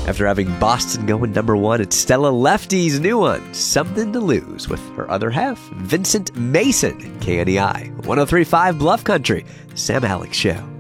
After having Boston going number one, it's Stella Lefty's new one, Something to Lose, with her other half, Vincent Mason, KNEI, 103.5 Bluff Country, Sam Alex Show.